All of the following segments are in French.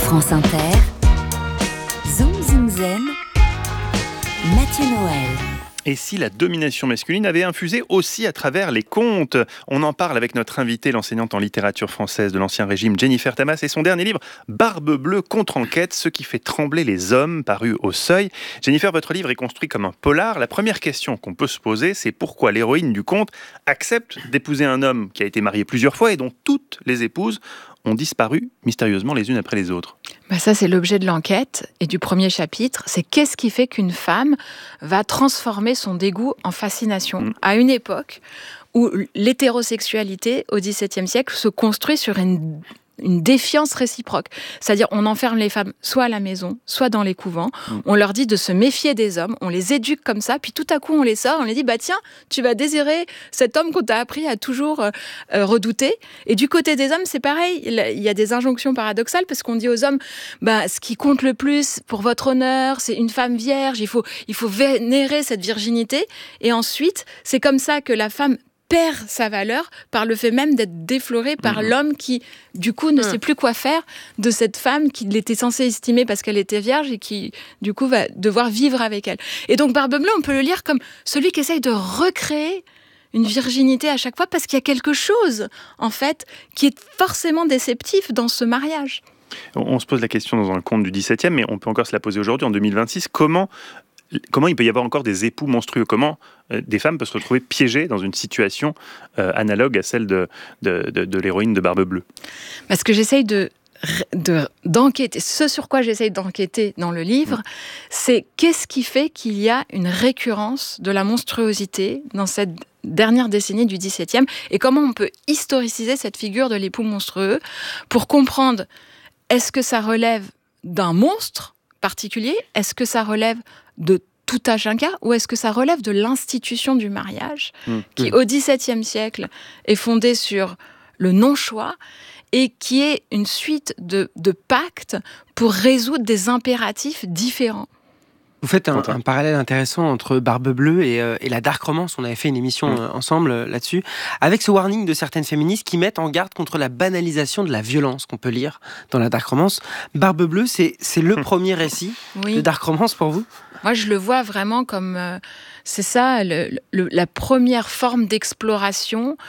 France Inter, Zoom Zoom Zen, Mathieu Noël. Et si la domination masculine avait infusé aussi à travers les contes? On en parle avec notre invitée, l'enseignante en littérature française de l'Ancien Régime, Jennifer Tamas, et son dernier livre, Barbe Bleue contre-enquête, ce qui fait trembler les hommes, paru au Seuil. Jennifer, votre livre est construit comme un polar. La première question qu'on peut se poser, c'est pourquoi l'héroïne du conte accepte d'épouser un homme qui a été marié plusieurs fois et dont toutes les épouses ont disparu mystérieusement les unes après les autres. Ça, c'est l'objet de l'enquête et du premier chapitre. C'est qu'est-ce qui fait qu'une femme va transformer son dégoût en fascination à une époque où l'hétérosexualité, au XVIIe siècle, se construit sur une défiance réciproque. C'est-à-dire, on enferme les femmes soit à la maison, soit dans les couvents. On leur dit de se méfier des hommes. On les éduque comme ça. Puis tout à coup, on les sort. On les dit, tiens, tu vas désirer cet homme qu'on t'a appris à toujours redouter. Et du côté des hommes, c'est pareil. Il y a des injonctions paradoxales parce qu'on dit aux hommes, ce qui compte le plus pour votre honneur, c'est une femme vierge. Il faut vénérer cette virginité. Et ensuite, c'est comme ça que la femme perd sa valeur par le fait même d'être déflorée par l'homme qui, du coup, ne sait plus quoi faire de cette femme qu'il était censé estimer parce qu'elle était vierge et qui, du coup, va devoir vivre avec elle. Et donc, Barbe Bleue, on peut le lire comme celui qui essaye de recréer une virginité à chaque fois parce qu'il y a quelque chose, en fait, qui est forcément déceptif dans ce mariage. On se pose la question dans un conte du XVIIe, mais on peut encore se la poser aujourd'hui, en 2026. Comment il peut y avoir encore des époux monstrueux? Comment des femmes peuvent se retrouver piégées dans une situation analogue à celle de l'héroïne de Barbe Bleue? Parce que j'essaye d'enquêter. Ce sur quoi j'essaye d'enquêter dans le livre, c'est qu'est-ce qui fait qu'il y a une récurrence de la monstruosité dans cette dernière décennie du XVIIe et comment on peut historiciser cette figure de l'époux monstrueux pour comprendre, est-ce que ça relève d'un monstre particulier? Est-ce que ça relève de tout à chacun ou est-ce que ça relève de l'institution du mariage qui, au XVIIe siècle, est fondée sur le non-choix et qui est une suite de pactes pour résoudre des impératifs différents? Vous faites un parallèle intéressant entre Barbe Bleue et la dark romance. On avait fait une émission ensemble là-dessus, avec ce warning de certaines féministes qui mettent en garde contre la banalisation de la violence qu'on peut lire dans la dark romance. Barbe Bleue, c'est le premier récit de dark romance pour vous? Moi, je le vois vraiment comme... c'est ça, la première forme d'exploration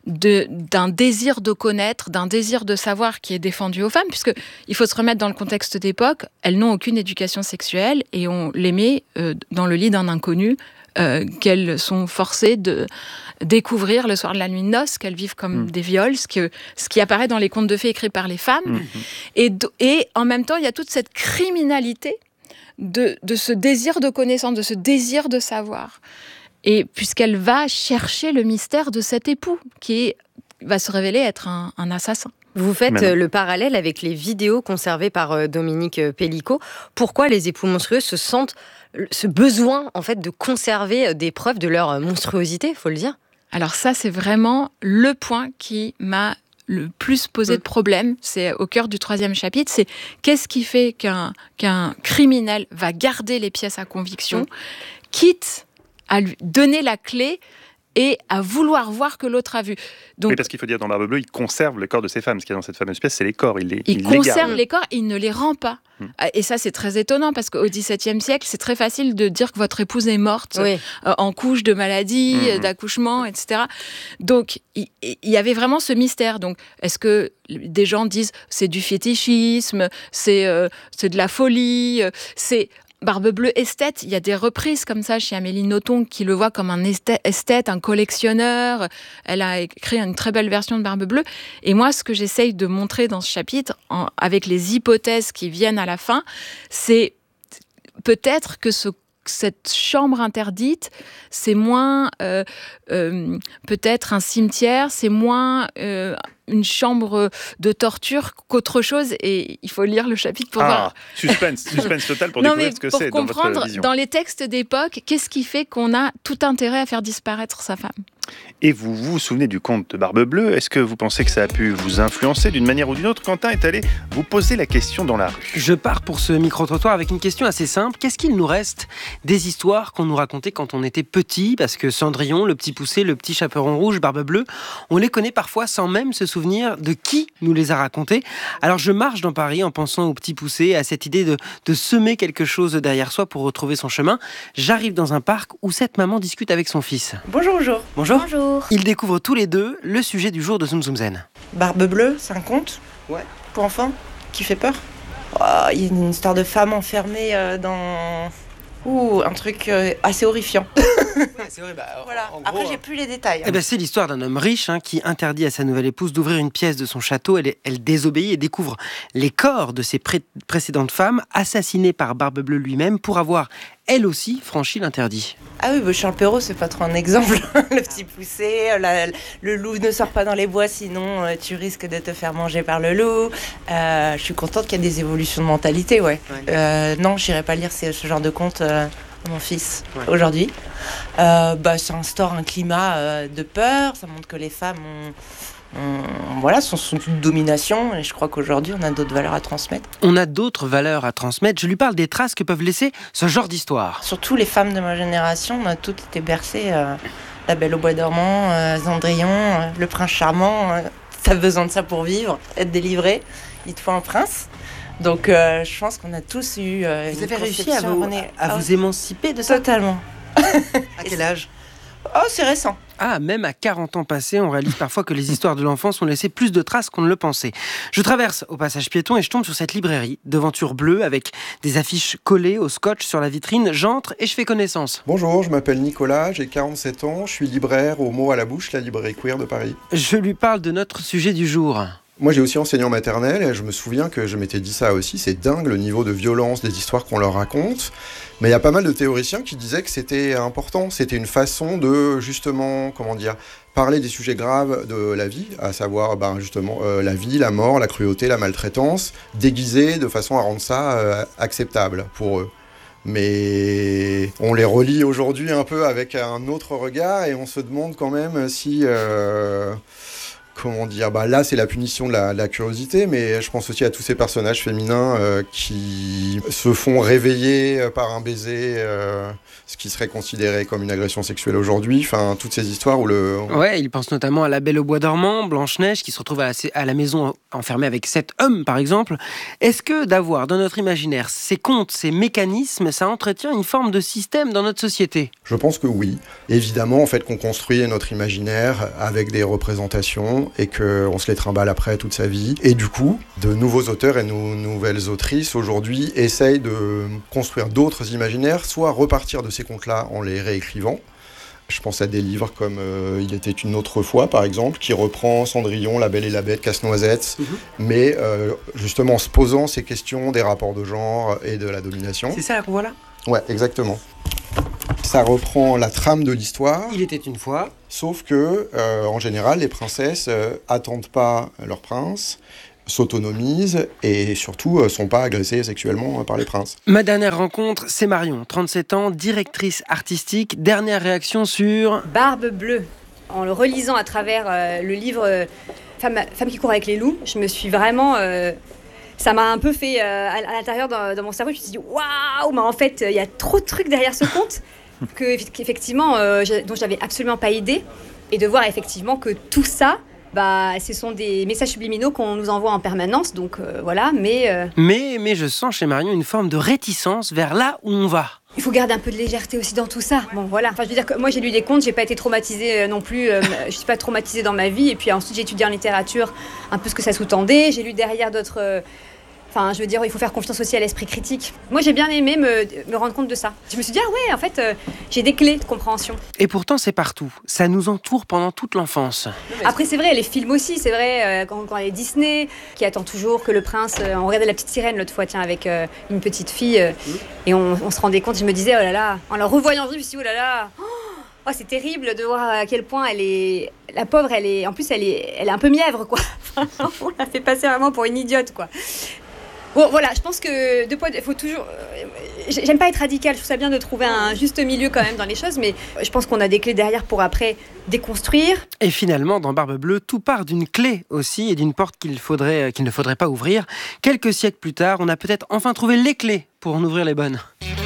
d'un désir de connaître, d'un désir de savoir qui est défendu aux femmes, puisqu'il faut se remettre dans le contexte d'époque, elles n'ont aucune éducation sexuelle et on les met dans le lit d'un inconnu qu'elles sont forcées de découvrir le soir de la nuit de noces, qu'elles vivent comme des viols, ce qui apparaît dans les contes de fées écrits par les femmes. Et en même temps, il y a toute cette criminalité de ce désir de connaissance, de ce désir de savoir. Et puisqu'elle va chercher le mystère de cet époux, qui va se révéler être un assassin. Vous faites le parallèle avec les vidéos conservées par Dominique Pellicot. Pourquoi les époux monstrueux se sentent ce besoin en fait de conserver des preuves de leur monstruosité, faut le dire? Alors ça, c'est vraiment le point qui m'a le plus posé de problème. C'est au cœur du 3e chapitre. C'est qu'est-ce qui fait qu'un criminel va garder les pièces à conviction, quitte à lui donner la clé et à vouloir voir que l'autre a vu. Donc, oui, parce qu'il faut dire, dans Barbe Bleue, il conserve le corps de ses femmes. Ce qu'il y a dans cette fameuse pièce, c'est les corps. Il conserve les corps, il ne les rend pas. Et ça, c'est très étonnant, parce qu'au XVIIe siècle, c'est très facile de dire que votre épouse est morte en couche de maladie, d'accouchement, etc. Donc, il y avait vraiment ce mystère. Donc, est-ce que des gens disent c'est du fétichisme, c'est de la folie, c'est... Barbe Bleue esthète, il y a des reprises comme ça chez Amélie Nothomb qui le voit comme un esthète, un collectionneur. Elle a écrit une très belle version de Barbe Bleue. Et moi, ce que j'essaye de montrer dans ce chapitre, avec les hypothèses qui viennent à la fin, c'est peut-être que cette chambre interdite, c'est moins peut-être un cimetière, c'est moins une chambre de torture qu'autre chose, et il faut lire le chapitre pour voir. Suspense total pour découvrir ce que c'est dans votre vision. Dans les textes d'époque, qu'est-ce qui fait qu'on a tout intérêt à faire disparaître sa femme? Et vous vous souvenez du conte de Barbe Bleue? Est-ce que vous pensez que ça a pu vous influencer d'une manière ou d'une autre? Quentin est allé vous poser la question dans la rue. Je pars pour ce micro-trottoir avec une question assez simple. Qu'est-ce qu'il nous reste des histoires qu'on nous racontait quand on était petit? Parce que Cendrillon, le petit poucet, le petit chaperon rouge, Barbe Bleue, on les connaît parfois sans même se souvenir de qui nous les a racontés. Alors je marche dans Paris en pensant au petit poucet, à cette idée de semer quelque chose derrière soi pour retrouver son chemin. J'arrive dans un parc où cette maman discute avec son fils. Bonjour. Bonjour. Bonjour. Ils découvrent tous les deux le sujet du jour de Zoom Zoom Zen. Barbe Bleue, c'est un conte? Ouais. Pour enfants? Qui fait peur? Oh, il y a une histoire de femme enfermée dans... un truc assez horrifiant. C'est vrai, Voilà. Après, j'ai plus les détails. Eh ben, c'est l'histoire d'un homme riche qui interdit à sa nouvelle épouse d'ouvrir une pièce de son château. Elle désobéit et découvre les corps de ses précédentes femmes assassinées par Barbe Bleue lui-même pour avoir, elle aussi, franchi l'interdit. Ah oui, Charles Perrault, c'est pas trop un exemple. Le petit poucet, le loup ne sort pas dans les bois, sinon tu risques de te faire manger par le loup. Je suis contente qu'il y ait des évolutions de mentalité, ouais. Non, j'irai pas lire ce genre de conte à mon fils aujourd'hui. Ça instaure un climat de peur, ça montre que les femmes sont sous une domination, et je crois qu'aujourd'hui on a d'autres valeurs à transmettre. On a d'autres valeurs à transmettre. Je lui parle des traces que peuvent laisser ce genre d'histoire. Surtout les femmes de ma génération, on a toutes été bercées. La Belle au bois dormant, Cendrillon, le prince charmant. T'as besoin de ça pour vivre, être délivré. Il te faut un prince. Donc je pense qu'on a tous eu Vous avez réussi à vous émanciper de ça? Totalement. À quel âge? Oh, c'est récent. Ah, même à 40 ans passés, on réalise parfois que les histoires de l'enfance ont laissé plus de traces qu'on ne le pensait. Je traverse au passage piéton et je tombe sur cette librairie, devanture bleue, avec des affiches collées au scotch sur la vitrine. J'entre et je fais connaissance. Bonjour, je m'appelle Nicolas, j'ai 47 ans, je suis libraire au Mot à la Bouche, la librairie queer de Paris. Je lui parle de notre sujet du jour. Moi, j'ai aussi enseigné en maternelle et je me souviens que je m'étais dit ça aussi. C'est dingue le niveau de violence des histoires qu'on leur raconte. Mais il y a pas mal de théoriciens qui disaient que c'était important. C'était une façon de, justement, parler des sujets graves de la vie, à savoir, la vie, la mort, la cruauté, la maltraitance, déguisés de façon à rendre ça acceptable pour eux. Mais on les relit aujourd'hui un peu avec un autre regard et on se demande quand même si... là c'est la punition de la curiosité, mais je pense aussi à tous ces personnages féminins qui se font réveiller par un baiser, ce qui serait considéré comme une agression sexuelle aujourd'hui. Enfin, toutes ces histoires où Ouais, il pense notamment à la Belle au bois dormant, Blanche-Neige, qui se retrouve à la maison enfermée avec 7 hommes, par exemple. Est-ce que d'avoir dans notre imaginaire ces contes, ces mécanismes, ça entretient une forme de système dans notre société? Je pense que oui. Évidemment, en fait, qu'on construit notre imaginaire avec des représentations et qu'on se les trimballe après toute sa vie. Et du coup, de nouveaux auteurs et nouvelles autrices aujourd'hui essayent de construire d'autres imaginaires, soit repartir de ces contes-là en les réécrivant. Je pense à des livres comme Il était une autre fois, par exemple, qui reprend Cendrillon, La Belle et la Bête, Casse-Noisette, mais justement en se posant ces questions des rapports de genre et de la domination. C'est ça qu'on voit là? Ouais, exactement. Ça reprend la trame de l'histoire. Il était une fois. Sauf que, en général, les princesses attendent pas leur prince, s'autonomisent et surtout sont pas agressées sexuellement par les princes. Ma dernière rencontre, c'est Marion, 37 ans, directrice artistique. Dernière réaction sur... Barbe Bleue. En le relisant à travers le livre Femme qui court avec les loups, je me suis vraiment... ça m'a un peu fait à l'intérieur dans mon cerveau. Je me suis dit waouh, mais en fait il y a trop de trucs derrière ce conte qu'effectivement dont j'avais absolument pas idée, et de voir effectivement que tout ça, ce sont des messages subliminaux qu'on nous envoie en permanence. Donc voilà, mais je sens chez Marion une forme de réticence vers là où on va. Il faut garder un peu de légèreté aussi dans tout ça. Bon, voilà. Enfin, je veux dire que moi, j'ai lu des contes, j'ai pas été traumatisée non plus. Je suis pas traumatisée dans ma vie. Et puis ensuite, j'ai étudié en littérature un peu ce que ça sous-tendait. J'ai lu derrière d'autres... je veux dire, il faut faire confiance aussi à l'esprit critique. Moi, j'ai bien aimé me rendre compte de ça. Je me suis dit, en fait, j'ai des clés de compréhension. Et pourtant, c'est partout. Ça nous entoure pendant toute l'enfance. Après, c'est vrai, les films aussi. C'est vrai, quand on est Disney, qui attend toujours que le prince... on regardait La Petite Sirène l'autre fois, avec une petite fille. Et on se rendait compte, je me disais, oh là là, en la revoyant vivre, je me suis dit, oh là là, c'est terrible de voir à quel point elle est... La pauvre, elle est un peu mièvre, quoi. On la fait passer vraiment pour une idiote, quoi. Bon, voilà, je pense que il faut toujours. J'aime pas être radical, je trouve ça bien de trouver un juste milieu quand même dans les choses, mais je pense qu'on a des clés derrière pour après déconstruire. Et finalement, dans Barbe Bleue, tout part d'une clé aussi et d'une porte qu'il ne faudrait pas ouvrir. Quelques siècles plus tard, on a peut-être enfin trouvé les clés pour en ouvrir les bonnes.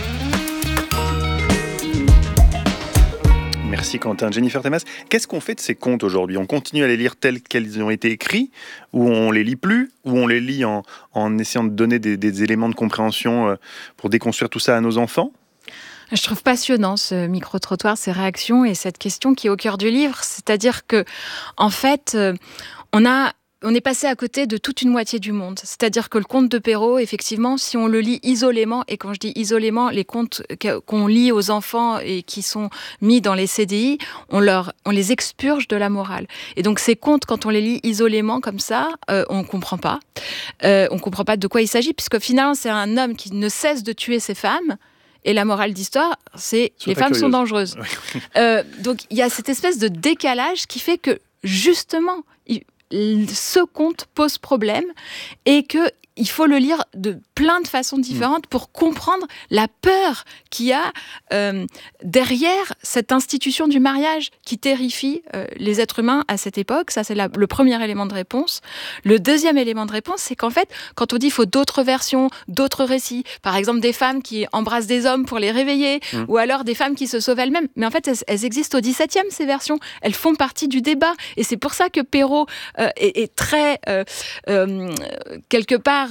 Merci Quentin. Jennifer Thémas, qu'est-ce qu'on fait de ces contes aujourd'hui ? On continue à les lire tels qu'ils ont été écrits, ou on les lit plus, ou on les lit en essayant de donner des éléments de compréhension pour déconstruire tout ça à nos enfants ? Je trouve passionnant ce micro-trottoir, ces réactions et cette question qui est au cœur du livre. C'est-à-dire que, en fait, on est passé à côté de toute une moitié du monde. C'est-à-dire que le conte de Perrault, effectivement, si on le lit isolément, et quand je dis isolément, les contes qu'on lit aux enfants et qui sont mis dans les CDI, on les expurge de la morale. Et donc ces contes, quand on les lit isolément comme ça, on comprend pas. On comprend pas de quoi il s'agit, puisque finalement c'est un homme qui ne cesse de tuer ses femmes. Et la morale d'histoire, c'est les femmes sont dangereuses. Donc il y a cette espèce de décalage qui fait que justement, ce conte pose problème et qu'il faut le lire de plein de façons différentes pour comprendre la peur qu'il y a derrière cette institution du mariage qui terrifie les êtres humains à cette époque. Ça, c'est le premier élément de réponse. Le deuxième élément de réponse, c'est qu'en fait, quand on dit qu'il faut d'autres versions, d'autres récits, par exemple des femmes qui embrassent des hommes pour les réveiller, ou alors des femmes qui se sauvent elles-mêmes, mais en fait, elles existent au XVIIe, ces versions. Elles font partie du débat. Et c'est pour ça que Perrault est très, quelque part,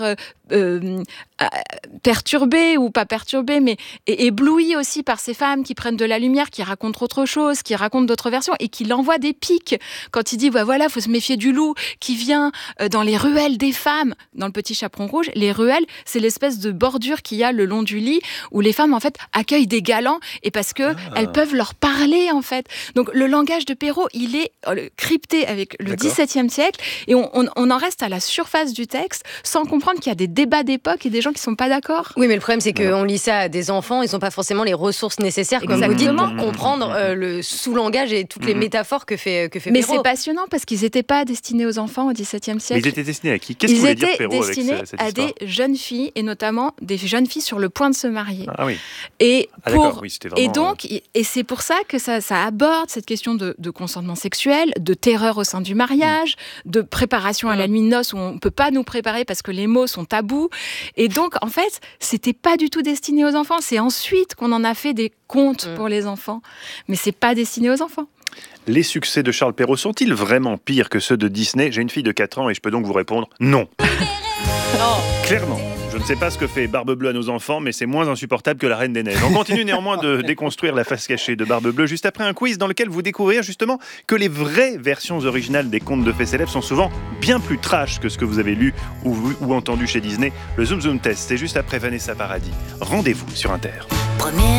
perturbé ou pas perturbé, mais ébloui aussi par ces femmes qui prennent de la lumière, qui racontent autre chose, qui racontent d'autres versions et qui l'envoient des pics. Quand il dit, voilà, faut se méfier du loup qui vient dans les ruelles des femmes, dans le Petit Chaperon Rouge. Les ruelles, c'est l'espèce de bordure qu'il y a le long du lit où les femmes, en fait, accueillent des galants et parce que elles peuvent leur parler, en fait. Donc, le langage de Perrault, il est crypté avec le XVIIe siècle et on en reste à la surface du texte sans comprendre qu'il y a des débats d'époque et des gens qui sont pas d'accord. Oui, mais le problème, c'est qu'on lit ça à des enfants, ils n'ont pas forcément les ressources nécessaires, comme vous dites, pour comprendre le sous-langage et toutes les métaphores que fait Perrault. Mais c'est passionnant parce qu'ils n'étaient pas destinés aux enfants au XVIIe siècle. Mais ils étaient destinés à qui ? Qu'est-ce que voulait dire Perrault avec cette histoire ? Ils étaient destinés à des jeunes filles, et notamment des jeunes filles sur le point de se marier. Ah oui. Et c'était vraiment, et donc, et c'est pour ça que ça aborde cette question de consentement sexuel, de terreur au sein du mariage, de préparation à la nuit de noces où on ne peut pas nous préparer parce que les mots sont tabous. Et donc, en fait, c'était pas du tout destiné aux enfants. C'est ensuite qu'on en a fait des contes pour les enfants. Mais c'est pas destiné aux enfants. Les succès de Charles Perrault sont-ils vraiment pires que ceux de Disney ? J'ai une fille de 4 ans et je peux donc vous répondre non. Clairement. Je ne sais pas ce que fait Barbe Bleue à nos enfants, mais c'est moins insupportable que La Reine des Neiges. On continue néanmoins de déconstruire la face cachée de Barbe Bleue juste après un quiz dans lequel vous découvrirez justement que les vraies versions originales des contes de fées célèbres sont souvent bien plus trash que ce que vous avez lu ou entendu chez Disney. Le Zoom Zoom Test, c'est juste après Vanessa Paradis. Rendez-vous sur Inter.